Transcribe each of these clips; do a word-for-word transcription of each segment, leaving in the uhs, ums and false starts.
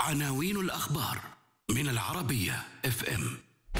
عناوين الأخبار من العربية اف ام.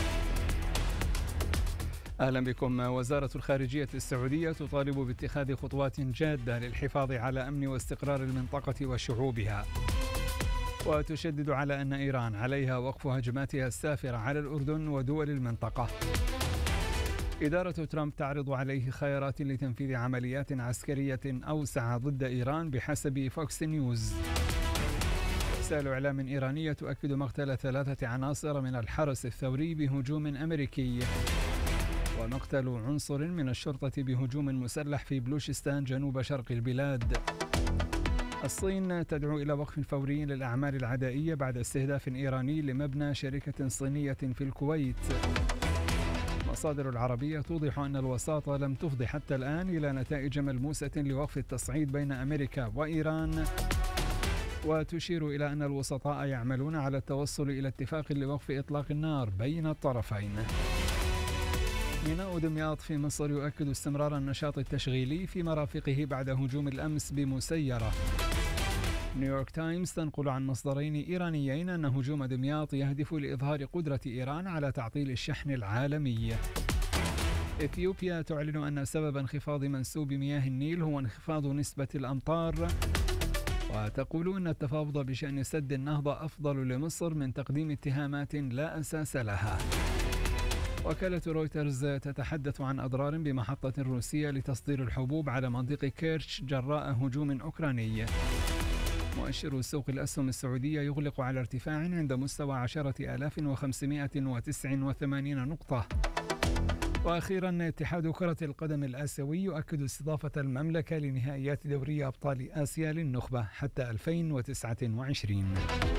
أهلا بكم. وزارة الخارجية السعودية تطالب باتخاذ خطوات جادة للحفاظ على أمن واستقرار المنطقة وشعوبها، وتشدد على أن إيران عليها وقف هجماتها السافرة على الأردن ودول المنطقة. إدارة ترامب تعرض عليه خيارات لتنفيذ عمليات عسكرية أوسع ضد إيران بحسب فوكس نيوز. رسائل إعلام إيرانية تؤكد مقتل ثلاثة عناصر من الحرس الثوري بهجوم أمريكي، ومقتل عنصر من الشرطة بهجوم مسلح في بلوشستان جنوب شرق البلاد. الصين تدعو إلى وقف فوري للأعمال العدائية بعد استهداف إيراني لمبنى شركة صينية في الكويت. مصادر العربية توضح أن الوساطة لم تفضي حتى الآن إلى نتائج ملموسة لوقف التصعيد بين أمريكا وإيران، وتشير إلى أن الوسطاء يعملون على التوصل إلى اتفاق لوقف إطلاق النار بين الطرفين. ميناء دمياط في مصر يؤكد استمرار النشاط التشغيلي في مرافقه بعد هجوم الأمس بمسيرة. نيويورك تايمز تنقل عن مصدرين إيرانيين أن هجوم دمياط يهدف لإظهار قدرة إيران على تعطيل الشحن العالمي. إثيوبيا تعلن أن سبب انخفاض منسوب مياه النيل هو انخفاض نسبة الأمطار، وتقول أن التفاوض بشأن سد النهضة أفضل لمصر من تقديم اتهامات لا أساس لها. وكالة رويترز تتحدث عن أضرار بمحطة روسية لتصدير الحبوب على منطقة كيرتش جراء هجوم أوكراني. مؤشر سوق الأسهم السعودية يغلق على ارتفاع عند مستوى عشرة آلاف وخمسمائة وتسعة وثمانين نقطة. وأخيرا اتحاد كرة القدم الآسيوي يؤكد استضافة المملكة لنهائيات دوري أبطال آسيا للنخبة حتى ألفين وتسعة وعشرين.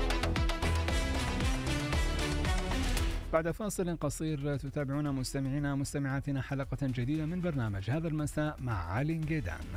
بعد فاصل قصير تتابعون مستمعينا مستمعاتنا حلقة جديدة من برنامج هذا المساء مع علي جيدان.